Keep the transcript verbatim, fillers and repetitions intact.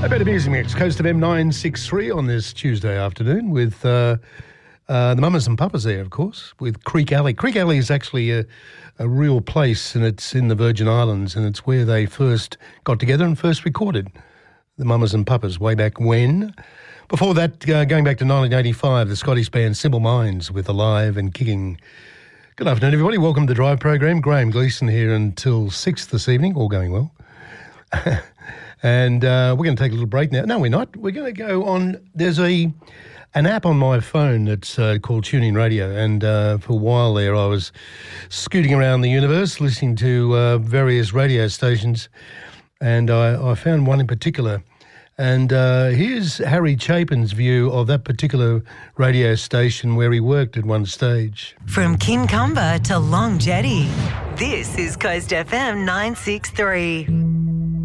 A bit of music mix, Coast of M nine sixty-three on this Tuesday afternoon with uh, uh, the Mamas and Papas there, of course, with Creek Alley. Creek Alley is actually a, a real place, and it's in the Virgin Islands, and it's where they first got together and first recorded the Mamas and Papas way back when. Before that, uh, going back to nineteen eighty-five, the Scottish band Simple Minds with Alive and Kicking. Good afternoon, everybody. Welcome to the Drive program. Graham Gleeson here until six this evening, all going well. And uh, we're going to take a little break now. No, we're not. We're going to go on. There's a an app on my phone that's uh, called TuneIn Radio. And uh, for a while there, I was scooting around the universe, listening to uh, various radio stations. And I, I found one in particular. And uh, here's Harry Chapin's view of that particular radio station where he worked at one stage. From Kincumber to Long Jetty, this is Coast F M nine sixty-three.